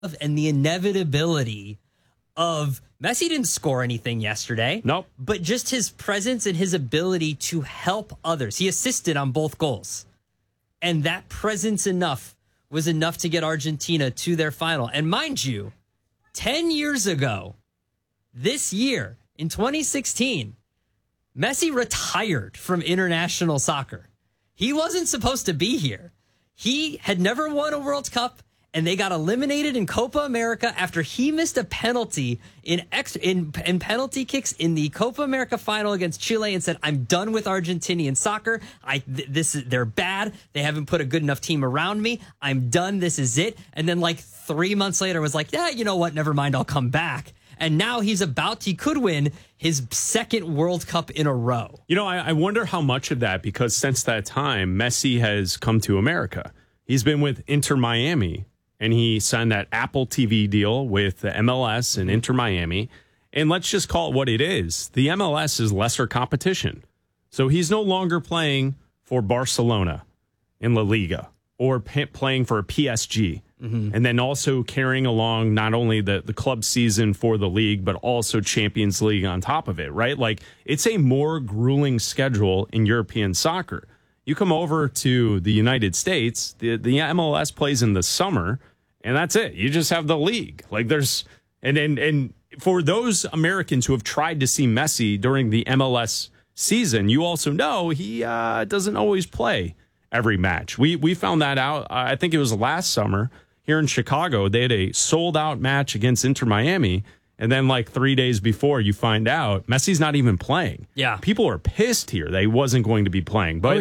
and the inevitability of Messi didn't score anything yesterday. Nope. But just his presence and his ability to help others. He assisted on both goals. And that presence was enough to get Argentina to their final. And mind you, 10 years ago, this year, in 2016, Messi retired from international soccer. He wasn't supposed to be here. He had never won a World Cup, and they got eliminated in Copa America after he missed a penalty in penalty kicks in the Copa America final against Chile and said, "I'm done with Argentinian soccer. They're bad. They haven't put a good enough team around me. I'm done. This is it." And then 3 months later was like, "Yeah, you know what? Never mind. I'll come back." And now he could win his second World Cup in a row. I wonder how much of that, because since that time, Messi has come to America. He's been with Inter Miami, and he signed that Apple TV deal with the MLS and Inter Miami. And let's just call it what it is. The MLS is lesser competition. So he's no longer playing for Barcelona in La Liga or playing for PSG. And then also carrying along not only the club season for the league, but also Champions League on top of it, right? It's a more grueling schedule in European soccer. You come over to the United States, the MLS plays in the summer, and that's it. You just have the league. And for those Americans who have tried to see Messi during the MLS season, you also know he doesn't always play every match. We found that out, I think it was last summer. Here in Chicago, they had a sold-out match against Inter Miami, and then 3 days before, you find out Messi's not even playing. Yeah. People are pissed here that he wasn't going to be playing. But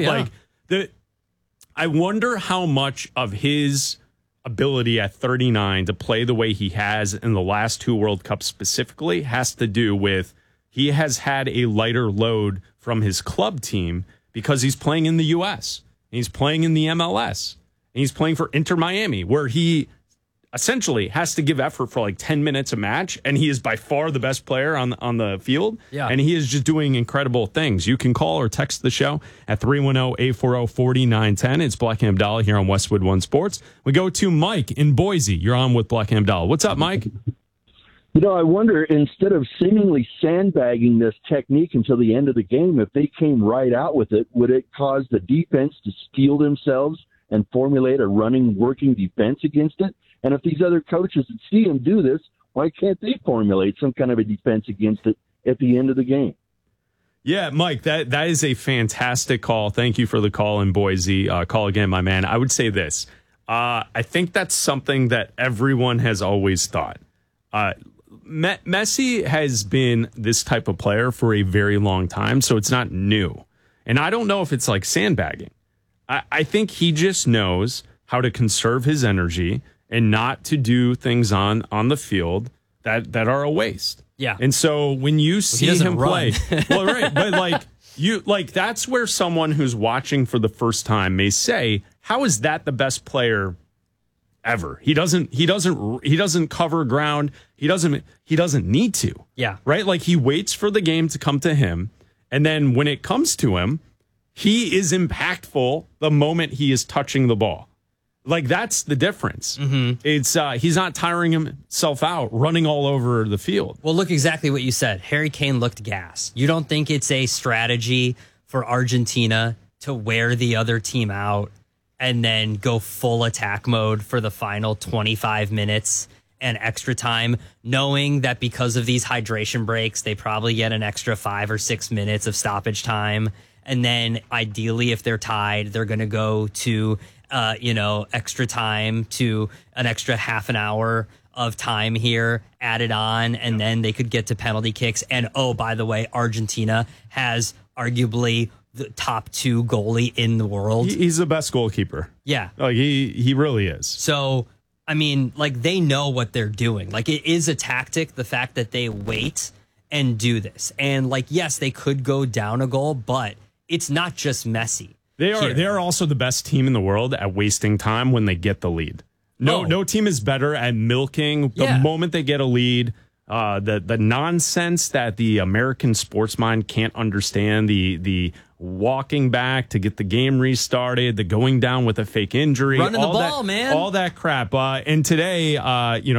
I wonder how much of his ability at 39 to play the way he has in the last two World Cups specifically has to do with he has had a lighter load from his club team because he's playing in the U.S., he's playing in the MLS. And he's playing for Inter Miami, where he essentially has to give effort for 10 minutes a match, and he is by far the best player on the field. Yeah. And he is just doing incredible things. You can call or text the show at 310-840-4910. It's Black and Abdallah here on Westwood One Sports. We go to Mike in Boise. You're on with Black and Abdallah. What's up, Mike? I wonder, instead of seemingly sandbagging this technique until the end of the game, if they came right out with it, would it cause the defense to steel themselves and formulate a running, working defense against it? And if these other coaches see him do this, why can't they formulate some kind of a defense against it at the end of the game? Yeah, Mike, that is a fantastic call. Thank you for the call in Boise. Call again, my man. I would say this. I think that's something that everyone has always thought. Messi has been this type of player for a very long time, so it's not new. And I don't know if it's sandbagging. I think he just knows how to conserve his energy and not to do things on the field that are a waste. Yeah. And so when you see him play, well, right, but that's where someone who's watching for the first time may say, "How is that the best player ever? He doesn't cover ground. He doesn't need to." Yeah. Right? He waits for the game to come to him, and then when it comes to him, he is impactful the moment he is touching the ball. That's the difference. Mm-hmm. It's he's not tiring himself out, running all over the field. Well, look exactly what you said. Harry Kane looked gassed. You don't think it's a strategy for Argentina to wear the other team out and then go full attack mode for the final 25 minutes and extra time, knowing that because of these hydration breaks, they probably get an extra 5 or 6 minutes of stoppage time. And then ideally, if they're tied, they're going to go to, extra time, to an extra half an hour of time here added on. And then they could get to penalty kicks. And, oh, by the way, Argentina has arguably the top 2 goalie in the world. He's the best goalkeeper. Yeah. He really is. So, they know what they're doing. It is a tactic, the fact that they wait and do this. And, yes, they could go down a goal, but it's not just Messi. They are also the best team in the world at wasting time when they get the lead. No team is better at milking the moment they get a lead. the nonsense that the American sports mind can't understand, the walking back to get the game restarted, the going down with a fake injury, running all the ball, that, man, all that crap. And today,